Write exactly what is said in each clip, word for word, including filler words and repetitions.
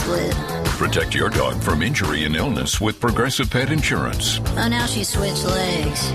split. Protect your dog from injury and illness with Progressive Pet Insurance. Oh, now she switched legs.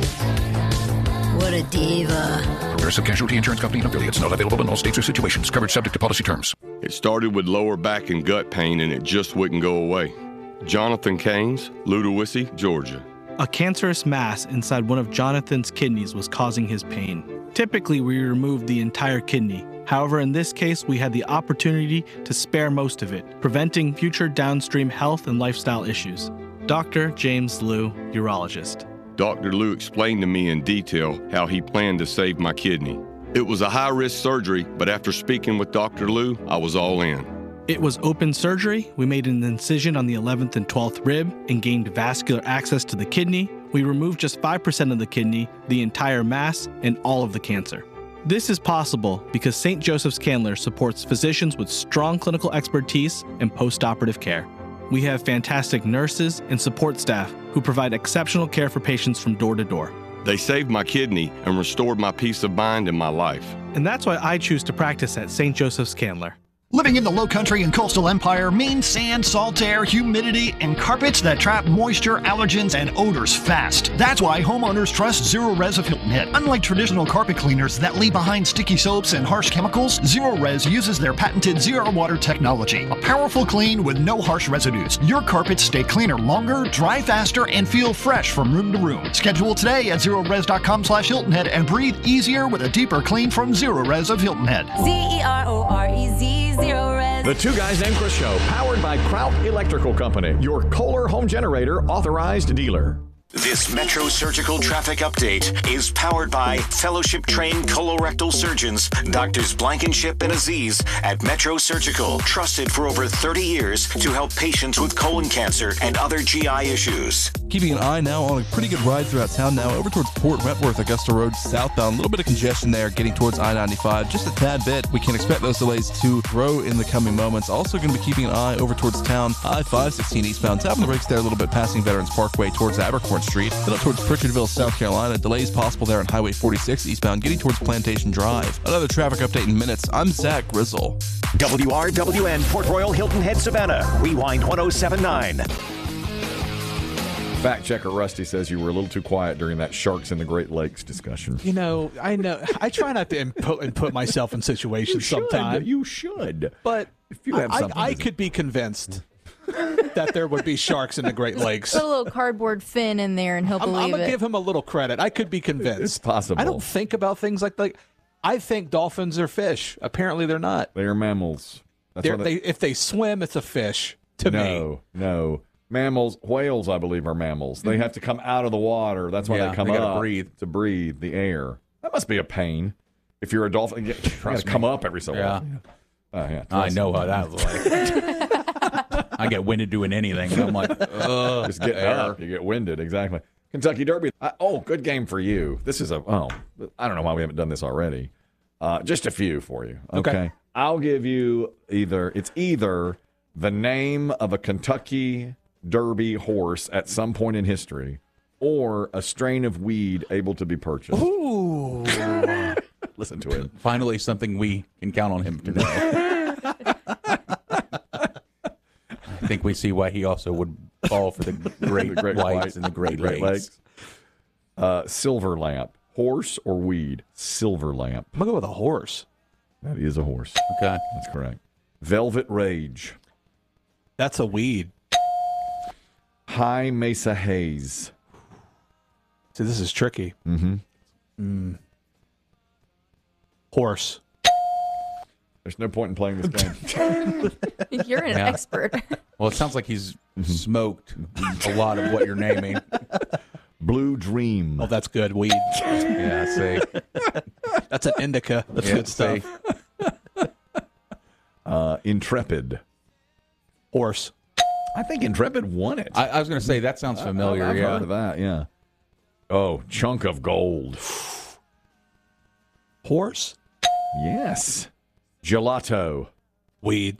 What a diva. Progressive Casualty Insurance Company and affiliates. Not available in all states or situations. Coverage subject to policy terms. It started with lower back and gut pain, and it just wouldn't go away. Jonathan Keynes, Ludowici, Georgia. A cancerous mass inside one of Jonathan's kidneys was causing his pain. Typically, we remove the entire kidney. However, in this case, we had the opportunity to spare most of it, preventing future downstream health and lifestyle issues. Doctor James Liu, urologist. Doctor Liu explained to me in detail how he planned to save my kidney. It was a high-risk surgery, but after speaking with Doctor Liu, I was all in. It was open surgery. We made an incision on the eleventh and twelfth rib and gained vascular access to the kidney. We removed just five percent of the kidney, the entire mass, and all of the cancer. This is possible because Saint Joseph's Candler supports physicians with strong clinical expertise and post-operative care. We have fantastic nurses and support staff who provide exceptional care for patients from door to door. They saved my kidney and restored my peace of mind in my life. And that's why I choose to practice at Saint Joseph's Candler. Living in the Low Country and Coastal Empire means sand, salt air, humidity, and carpets that trap moisture, allergens, and odors fast. That's why homeowners trust Zero-Res of Hilton Head. Unlike traditional carpet cleaners that leave behind sticky soaps and harsh chemicals, Zero-Res uses their patented zero-water technology. A powerful clean with no harsh residues. Your carpets stay cleaner longer, dry faster, and feel fresh from room to room. Schedule today at zerores.com slash Hilton Head and breathe easier with a deeper clean from Zero-Res of Hilton Head. Z E R O R E Z Zero-Res. The Two Guys Named Chris Show, powered by Kraut Electrical Company, your Kohler home generator authorized dealer. This Metro Surgical Traffic Update is powered by fellowship-trained colorectal surgeons, Doctors Blankenship and Aziz at Metro Surgical, trusted for over thirty years to help patients with colon cancer and other G I issues. Keeping an eye now on a pretty good ride throughout town now, over towards Port Wentworth, Augusta Road southbound. A little bit of congestion there getting towards I ninety-five, just a tad bit. We can expect those delays to grow in the coming moments. Also going to be keeping an eye over towards town, I five sixteen eastbound. Tapping the brakes there a little bit, passing Veterans Parkway towards Abercorn Street. Then up towards Pritchardville, South Carolina. Delays possible there on Highway forty-six eastbound, getting towards Plantation Drive. Another traffic update in minutes. I'm Zach Grizzle. W R W N, Port Royal, Hilton Head, Savannah. Rewind one oh seven point nine. Fact checker Rusty says you were a little too quiet during that Sharks in the Great Lakes discussion. You know, I know. I try not to input and put myself in situations sometimes. You should. But if you have I, something I, I could be convinced that there would be sharks in the Great Lakes. Put a little cardboard fin in there and he'll I'm, believe I'm gonna it. give him a little credit. I could be convinced. It's possible. I don't think about things like like. I think dolphins are fish. Apparently, they're not. They are mammals. That's They're, why they, if they swim, it's a fish to no, me. No, no. Mammals, whales, I believe, are mammals. They have to come out of the water. That's why Yeah, they come they gotta up breathe. to breathe the air. That must be a pain. If you're a dolphin, you got to come up every so Yeah. often. Oh, yeah. I know how that was like. I get winded doing anything. And I'm like, ugh. Just getting yeah. up, you get winded. Exactly. Kentucky Derby. I, oh, good game for you. This is a, oh, I don't know why we haven't done this already. Uh, just a few for you. Okay. Okay. I'll give you either, it's either the name of a Kentucky Derby horse at some point in history or a strain of weed able to be purchased. Ooh. Listen to him. Finally, something we can count on him to know. I think we see why he also would fall for the Great, The Great Whites White- and the Great, the Great Lakes. Uh, silver lamp. Horse or weed? Silver lamp. I'm gonna go with a horse. That is a horse. Okay. That's correct. Velvet Rage. That's a weed. High Mesa Haze. See, this is tricky. Mm-hmm. Mm. Horse. There's no point in playing this game. You're an Yeah. expert. Well, it sounds like he's smoked a lot of what you're naming. Blue Dream. Oh, that's good. Weed. Yeah, see. That's an indica. That's Yeah, good stuff. see. Uh, Intrepid. Horse. I think Intrepid won it. I, I was going to say, that sounds familiar. I, I've yeah. heard of that, yeah. Oh, Chunk of Gold. Horse. Yes. Gelato. Weed.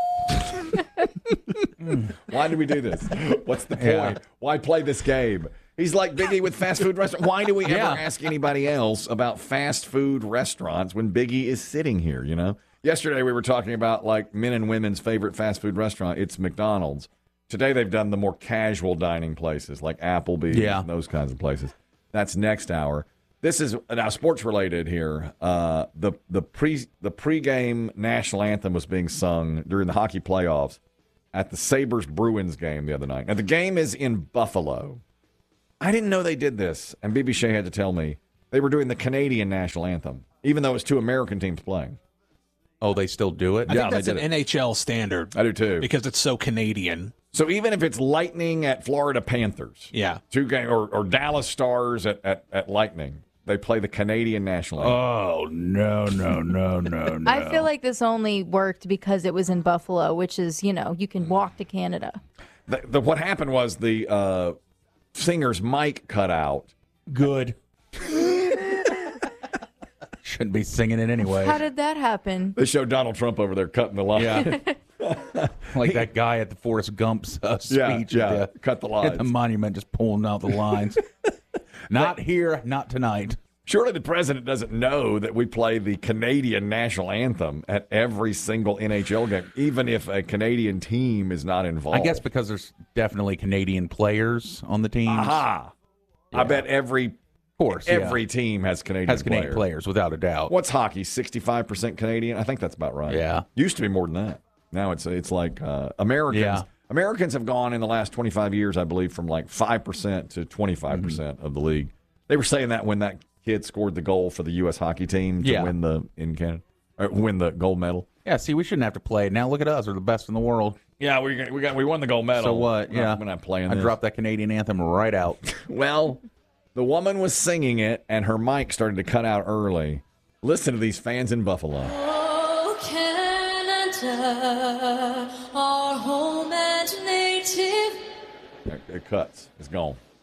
Why do we do this? What's the point? Yeah. Why play this game? He's like Biggie with fast food restaurants. Why do we Yeah. ever ask anybody else about fast food restaurants when Biggie is sitting here, you know? Yesterday we were talking about like men and women's favorite fast food restaurant. It's McDonald's. Today they've done the more casual dining places like Applebee's Yeah. and those kinds of places. That's next hour. This is now sports related here. Uh, the the pre the pregame national anthem was being sung during the hockey playoffs at the Sabres Bruins game the other night. Now the game is in Buffalo. I didn't know they did this, and B B Shea had to tell me they were doing the Canadian national anthem, even though it's two American teams playing. Oh, they still do it? I Yeah, think that's they an did it. N H L standard. I do too. Because it's so Canadian. So even if it's Lightning at Florida Panthers, Yeah. two game or, or Dallas Stars at, at, at Lightning, they play the Canadian national anthem. Oh, no, no, no, no, no. I feel like this only worked because it was in Buffalo, which is, you know, you can walk to Canada. The, the, what happened was the uh, singer's mic cut out. Good. Shouldn't be singing it anyway. How did that happen? They showed Donald Trump over there cutting the line. Yeah. Like that guy at the Forrest Gump's uh, speech. Yeah, at yeah, the, cut the At lines. the monument, just pulling out the lines. Not here, not tonight. Surely the president doesn't know that we play the Canadian national anthem at every single N H L game, even if a Canadian team is not involved. I guess because there's definitely Canadian players on the teams. Aha. I bet every Of course, every yeah. team has Canadian has Canadian players. players, without a doubt. What's hockey? sixty-five percent Canadian? I think that's about right. Yeah. Used to be more than that. Now it's it's like uh, Americans. Yeah. Americans have gone in the last twenty-five years, I believe, from like five percent to twenty-five percent Mm-hmm. of the league. They were saying that when that kid scored the goal for the U S hockey team to Yeah. win the in Canada, or win the gold medal. Yeah, see, we shouldn't have to play. Now look at us. We're the best in the world. Yeah, we got we got we won the gold medal. So what? We're not- Yeah. we're not playing. I this. dropped that Canadian anthem right out. Well, the woman was singing it, and her mic started to cut out early. Listen to these fans in Buffalo. Oh, Canada, our home and native. It, it cuts. It's gone.